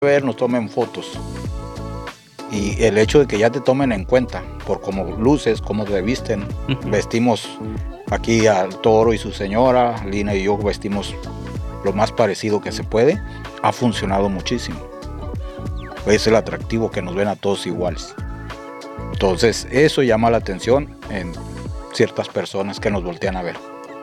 ver, nos tomen fotos. Y el hecho de que ya te tomen en cuenta por cómo luces, cómo te visten. Vestimos aquí al Toro y su señora, Lina y yo vestimos lo más parecido que se puede. Ha funcionado muchísimo. Es el atractivo que nos ven a todos iguales. Entonces eso llama la atención en ciertas personas que nos voltean a ver.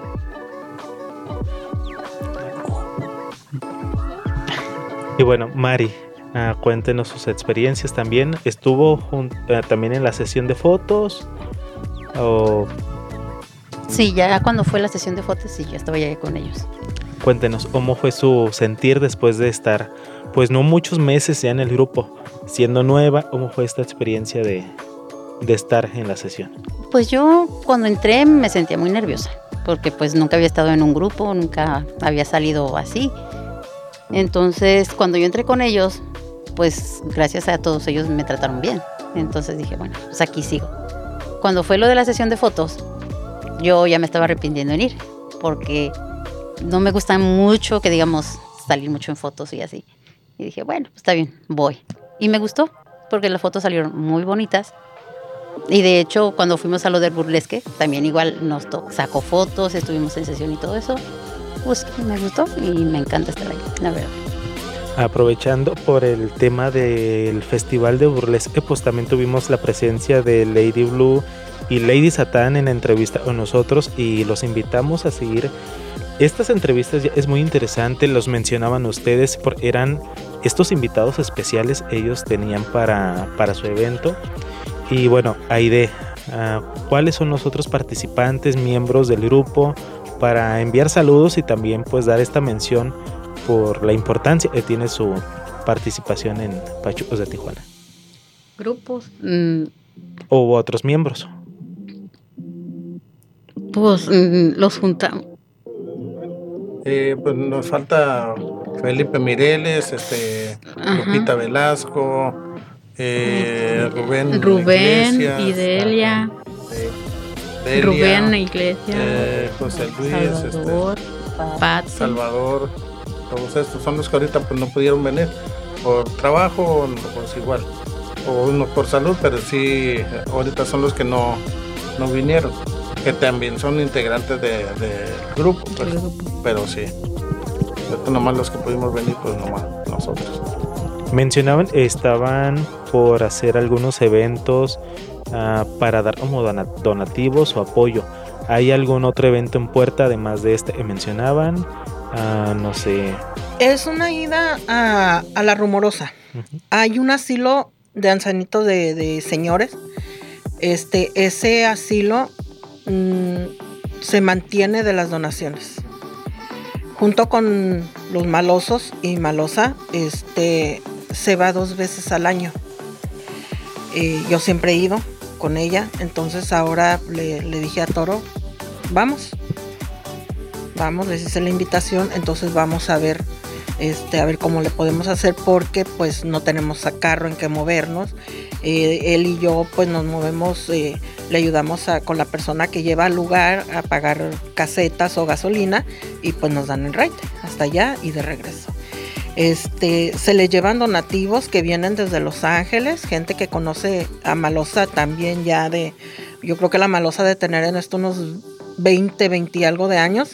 Y bueno, Mari, cuéntenos sus experiencias también. ¿Estuvo también en la sesión de fotos? Sí, ya cuando fue la sesión de fotos, sí, ya estaba ya con ellos. Cuéntenos, ¿cómo fue su sentir después de estar, pues no muchos meses ya en el grupo, siendo nueva? ¿Cómo fue esta experiencia de estar en la sesión? Pues yo cuando entré me sentía muy nerviosa, porque pues nunca había estado en un grupo, nunca había salido así. Entonces, cuando yo entré con ellos, pues gracias a todos ellos me trataron bien. Entonces dije, bueno, pues aquí sigo. Cuando fue lo de la sesión de fotos, yo ya me estaba arrepintiendo en ir, porque no me gusta mucho que digamos salir mucho en fotos y así. Y dije, bueno, pues está bien, voy. Y me gustó, porque las fotos salieron muy bonitas. Y de hecho, cuando fuimos a lo del burlesque, también igual nos sacó fotos, estuvimos en sesión y todo eso. Pues me gustó y me encanta estar ahí, la verdad. Aprovechando por el tema del festival de burlesque, pues también tuvimos la presencia de Lady Blue y Lady Satán en la entrevista con nosotros y los invitamos a seguir estas entrevistas. Ya es muy interesante, los mencionaban ustedes, eran estos invitados especiales ellos tenían para su evento. Y bueno, Aide, ¿cuáles son los otros participantes, miembros del grupo, para enviar saludos y también pues dar esta mención por la importancia que tiene su participación en Pachucos de Tijuana? ¿Grupos? ¿O otros miembros? Pues los juntamos. Pues nos falta Felipe Mireles, Lupita Velasco, Rubén Iglesias, y Delia, Rubén Iglesias, José Luis, Salvador, todos estos son los que ahorita pues no pudieron venir por trabajo, pues igual, o unos por salud, pero sí ahorita son los que no vinieron, que también son integrantes del grupo, pues, pero sí, nomás los que pudimos venir, pues nomás nosotros. Mencionaban, estaban por hacer algunos eventos para dar como donativos o apoyo. ¿Hay algún otro evento en puerta además de este que mencionaban? No sé. Es una ida a La Rumorosa. Hay un asilo de ancianitos de señores. Ese asilo se mantiene de las donaciones. Junto con los malosos y malosa, se va 2 veces al año. Yo siempre he ido con ella, entonces ahora le dije a Toro, vamos, les hice la invitación, entonces vamos a ver cómo le podemos hacer, porque pues no tenemos carro en que movernos. Él y yo pues nos movemos, le ayudamos con la persona que lleva al lugar a pagar casetas o gasolina, y pues nos dan el ride hasta allá y de regreso. Se le llevan donativos que vienen desde Los Ángeles, gente que conoce a Malosa también ya yo creo que la Malosa de tener en esto unos 20 y algo de años.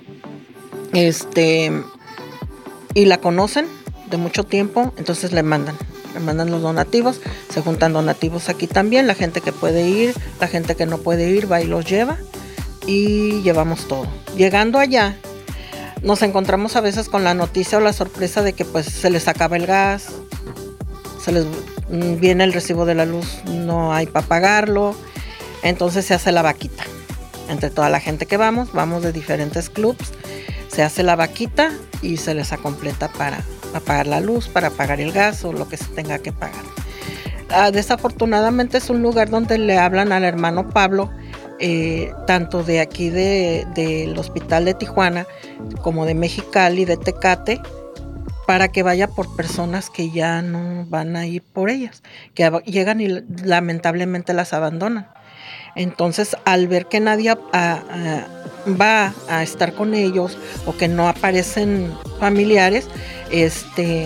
Y la conocen de mucho tiempo, entonces le mandan los donativos, se juntan donativos aquí también, la gente que puede ir, la gente que no puede ir va y los lleva, y llevamos todo. Llegando allá, nos encontramos a veces con la noticia o la sorpresa de que pues se les acaba el gas, se les viene el recibo de la luz, no hay para pagarlo, entonces se hace la vaquita. Entre toda la gente que vamos de diferentes clubs, se hace la vaquita y se les completa para pagar la luz, para pagar el gas o lo que se tenga que pagar. Desafortunadamente es un lugar donde le hablan al hermano Pablo, tanto de aquí del hospital de Tijuana como de Mexicali, de Tecate, para que vaya por personas que ya no van a ir por ellas, que llegan y lamentablemente las abandonan. Entonces, al ver que nadie va a estar con ellos o que no aparecen familiares,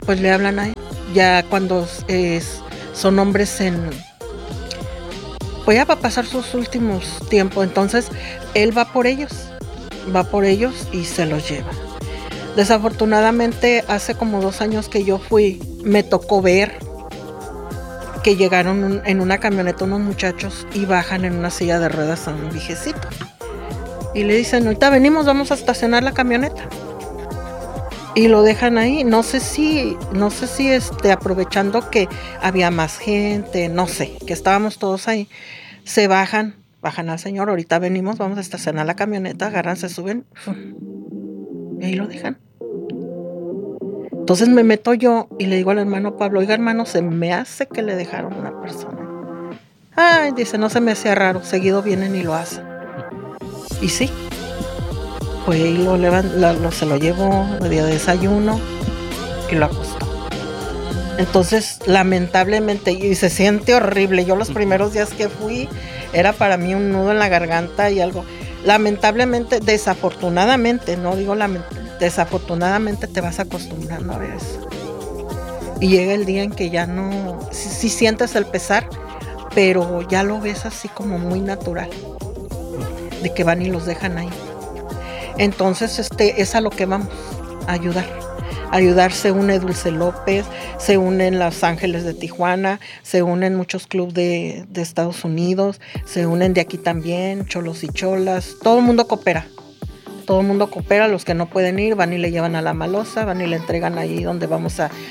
pues le hablan a él. Ya cuando son hombres pues ya va a pasar sus últimos tiempos, entonces él va por ellos y se los lleva. Desafortunadamente hace como 2 años que yo fui, me tocó ver que llegaron en una camioneta unos muchachos y bajan en una silla de ruedas a un viejecito. Y le dicen, ahorita venimos, vamos a estacionar la camioneta. Y lo dejan ahí, no sé si aprovechando que había más gente, no sé, que estábamos todos ahí. Se bajan al señor, ahorita venimos, vamos a estacionar la camioneta, agarran, se suben, y ahí lo dejan. Entonces me meto yo y le digo al hermano Pablo, oiga hermano, se me hace que le dejaron a una persona. Ay, dice, no se me hacía raro, seguido vienen y lo hacen. Y sí, pues y se lo llevó, le dio desayuno y lo acostó. Entonces, lamentablemente, y se siente horrible, yo los primeros días que fui, era para mí un nudo en la garganta y algo. Lamentablemente, desafortunadamente, no digo desafortunadamente te vas acostumbrando a ver eso. Y llega el día en que ya no, sí sientes el pesar, pero ya lo ves así como muy natural, de que van y los dejan ahí. Entonces, es a lo que vamos a ayudar. Se une Dulce López, se unen Los Ángeles de Tijuana, se unen muchos clubes de Estados Unidos, se unen de aquí también, Cholos y Cholas, todo el mundo coopera. Los que no pueden ir van y le llevan a la malosa, van y le entregan ahí donde vamos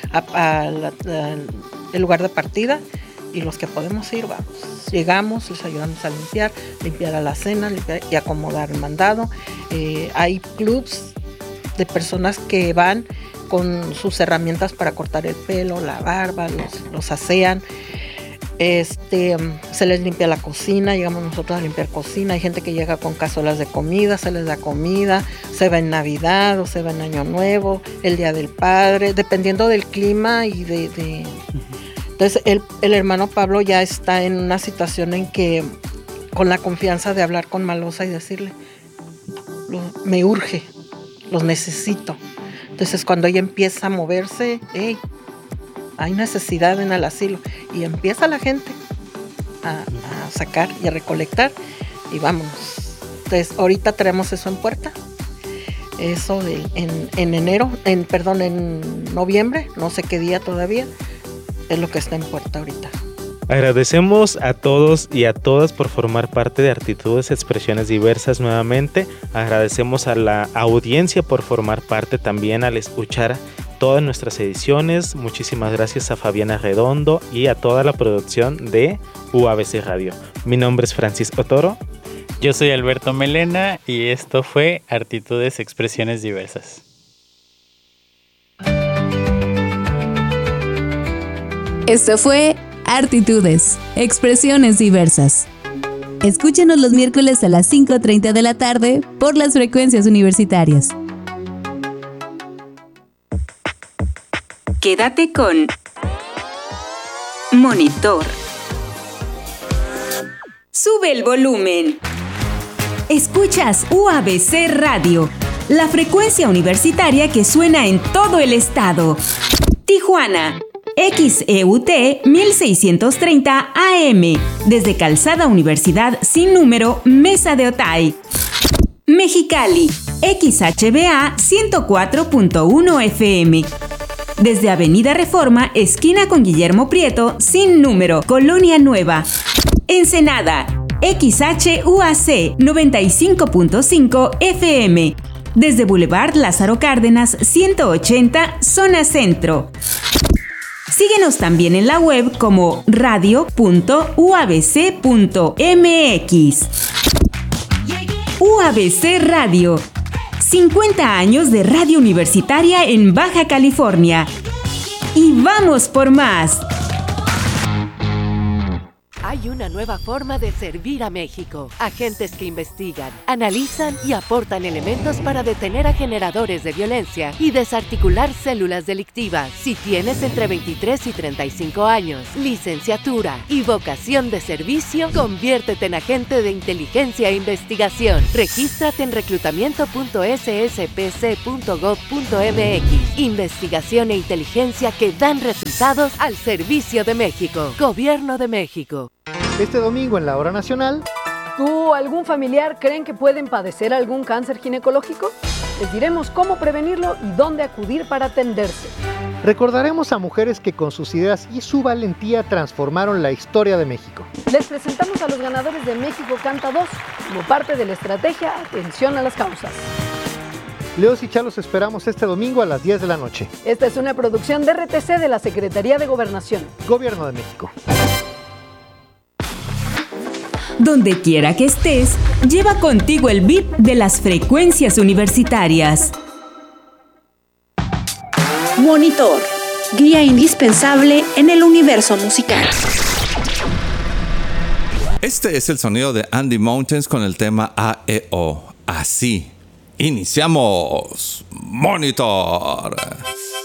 el lugar de partida, y los que podemos ir, vamos. Llegamos, les ayudamos a limpiar a la cena, limpiar y acomodar el mandado. Hay clubs de personas que van con sus herramientas para cortar el pelo, la barba, los asean. Se les limpia la cocina, llegamos nosotros a limpiar cocina. Hay gente que llega con cazuelas de comida, se les da comida, se va en Navidad o se va en Año Nuevo, el Día del Padre, dependiendo del clima y Entonces el hermano Pablo ya está en una situación en que, con la confianza de hablar con Malosa y decirle, me urge, los necesito. Entonces cuando ella empieza a moverse, hey, hay necesidad en el asilo, y empieza la gente a sacar y a recolectar, y vámonos. Entonces ahorita tenemos eso en puerta, eso en noviembre, no sé qué día todavía, es lo que está en puerta ahorita. Agradecemos a todos y a todas por formar parte de Actitudes Expresiones Diversas nuevamente. Agradecemos a la audiencia por formar parte también al escuchar todas nuestras ediciones. Muchísimas gracias a Fabiana Redondo y a toda la producción de UABC Radio. Mi nombre es Francisco Toro. Yo soy Alberto Melena y esto fue Actitudes Expresiones Diversas. Esto fue Actitudes, Expresiones Diversas. Escúchanos los miércoles a las 5:30 de la tarde por las frecuencias universitarias. Quédate con Monitor. Sube el volumen. Escuchas UABC Radio, la frecuencia universitaria que suena en todo el estado. Tijuana, XEUT 1630 AM, desde Calzada Universidad sin número, Mesa de Otay. Mexicali, XHBA 104.1 FM, desde Avenida Reforma, esquina con Guillermo Prieto, sin número, Colonia Nueva. Ensenada, XHUAC 95.5 FM, desde Boulevard Lázaro Cárdenas 180, zona centro. Síguenos también en la web como radio.uabc.mx. UABC Radio, 50 años de radio universitaria en Baja California. ¡Y vamos por más! Hay una nueva forma de servir a México. Agentes que investigan, analizan y aportan elementos para detener a generadores de violencia y desarticular células delictivas. Si tienes entre 23 y 35 años, licenciatura y vocación de servicio, conviértete en agente de inteligencia e investigación. Regístrate en reclutamiento.sspc.gov.mx. investigación e inteligencia que dan resultados al servicio de México. Gobierno de México. Este domingo en la Hora Nacional. ¿Tú o algún familiar creen que pueden padecer algún cáncer ginecológico? Les diremos cómo prevenirlo y dónde acudir para atenderse. Recordaremos a mujeres que con sus ideas y su valentía transformaron la historia de México. Les presentamos a los ganadores de México Canta 2 como parte de la estrategia Atención a las Causas. Leos y Chá los esperamos este domingo a las 10 de la noche. Esta es una producción de RTC de la Secretaría de Gobernación. Gobierno de México. Donde quiera que estés, lleva contigo el beat de las frecuencias universitarias. Monitor, guía indispensable en el universo musical. Este es el sonido de Andy Mountains con el tema AEO. Así, iniciamos Monitor.